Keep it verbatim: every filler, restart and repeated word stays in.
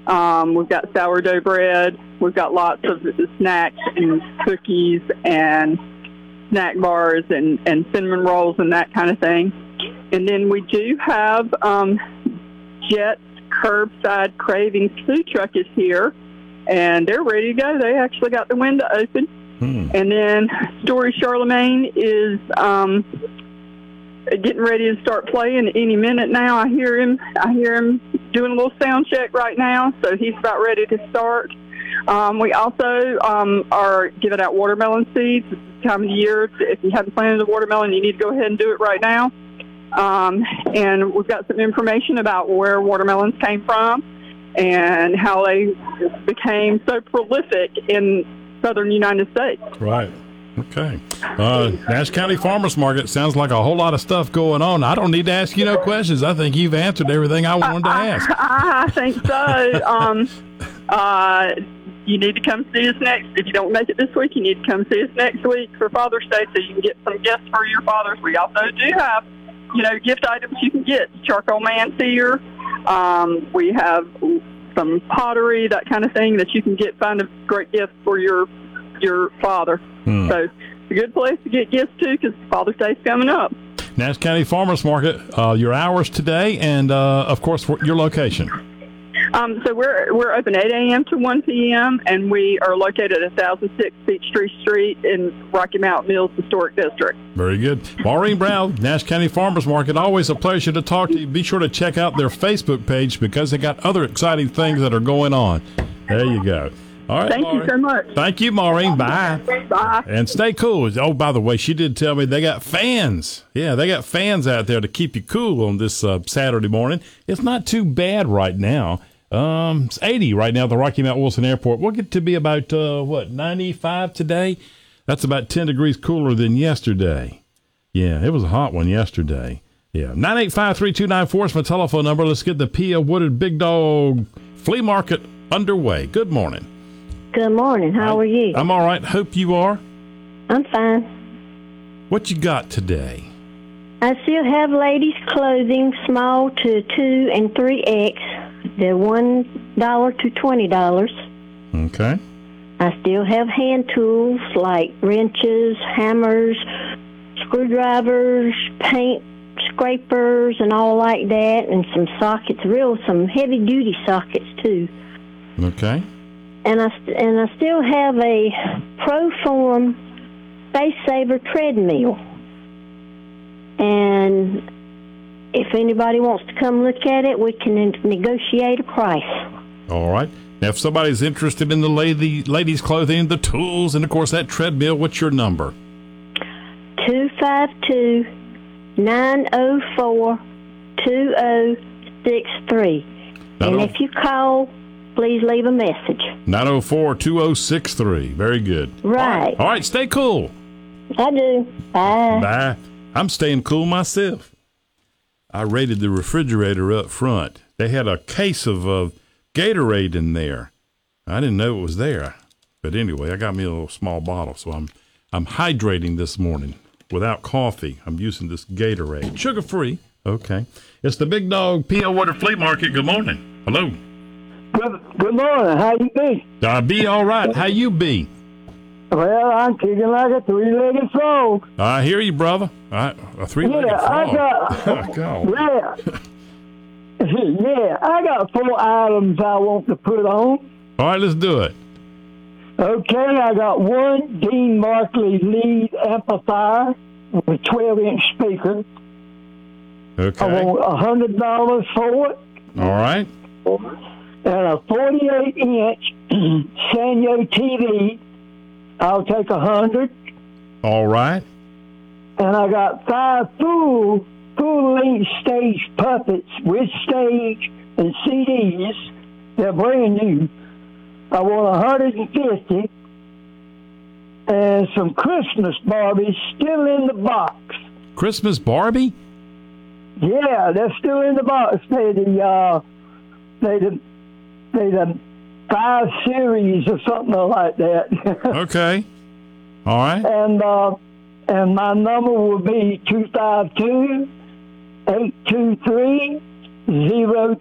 Um, we've got sourdough bread. We've got lots of snacks and cookies and snack bars and, and cinnamon rolls and that kind of thing. And then we do have um, Jet's Curbside Cravings food truck is here, and they're ready to go. They actually got the window open. Hmm. And then Story Charlemagne is um, getting ready to start playing any minute now. I hear him. I hear him doing a little sound check right now, so he's about ready to start. Um, we also um, are giving out watermelon seeds. It's the time of the year. If you haven't planted a watermelon, you need to go ahead and do it right now. Um, and we've got some information about where watermelons came from and how they became so prolific in southern United States. Right. Okay. Uh, Nash County Farmers Market sounds like a whole lot of stuff going on. I don't need to ask you no questions. I think you've answered everything I wanted I, to ask. I, I think so. um, uh, you need to come see us next. If you don't make it this week, you need to come see us next week for Father's Day so you can get some gifts for your fathers. We also do have, you know, gift items you can get. Charcoal Man Seer. Um, we have some pottery, that kind of thing that you can get, find a great gift for your your father. Hmm. So it's a good place to get gifts to because Father's Day's coming up. Nash County Farmers Market, uh, your hours today, and uh, of course your location. Um, so we're we're open eight a.m. to one p.m. and we are located at one thousand six Peachtree Street in Rocky Mountain Mills Historic District. Very good. Maureen Brown, Nash County Farmers Market, always a pleasure to talk to you. Be sure to check out their Facebook page because they got other exciting things that are going on. There you go. All right, Thank Maureen. you so much. Thank you, Maureen. Bye. Bye. And stay cool. Oh, by the way, she did tell me they got fans. Yeah, they got fans out there to keep you cool on this uh, Saturday morning. It's not too bad right now. Um, it's eighty right now at the Rocky Mount Wilson Airport. We'll get to be about, uh, what, ninety-five today? That's about ten degrees cooler than yesterday. Yeah, it was a hot one yesterday. Yeah, nine eight five, three two nine four is my telephone number. Let's get the Pia Wooded Big Dog Flea Market underway. Good morning. Good morning. How are you? I'm all right. Hope you are. I'm fine. What you got today? I still have ladies' clothing, small to two and three X. They're one dollar to twenty dollars. Okay. I still have hand tools like wrenches, hammers, screwdrivers, paint scrapers, and all like that, and some sockets, real some heavy duty sockets too. Okay. And I and I still have a Proform Space Saver treadmill. And if anybody wants to come look at it, we can negotiate a price. All right. Now, if somebody's interested in the lady, ladies' clothing, the tools, and, of course, that treadmill, what's your number? two five two, nine oh four, two oh six three. And if you call, please leave a message. nine oh four, two oh six three. Very good. Right. All right. All right, stay cool. I do. Bye. Bye. I'm staying cool myself. I raided the refrigerator up front. They had a case of uh, Gatorade in there. I didn't know it was there. But anyway, I got me a little small bottle, so I'm I'm hydrating this morning without coffee. I'm using this Gatorade. Sugar-free. Okay. It's the Big Dog P O Water Flea Market. Good morning. Hello. Good, good morning. How you be? I be all right. How you be? Well, I'm kicking like a three-legged frog. I hear you, brother. I, a three-legged yeah, frog. I got, God. Yeah. yeah, I got four items I want to put on. All right, let's do it. Okay, I got one Dean Markley lead amplifier with a twelve-inch speaker. Okay. I want one hundred dollars for it. All right. And a forty-eight inch Sanyo T V. I'll take a hundred. All right. And I got five full, full-length stage puppets with stage and C Ds. They're brand new. I want one hundred fifty. And some Christmas Barbies still in the box. Christmas Barbie? Yeah, they're still in the box. They're the, uh, they're the, they're the five series or something like that. Okay. All right. And uh, and my number will be two five two, eight two three, zero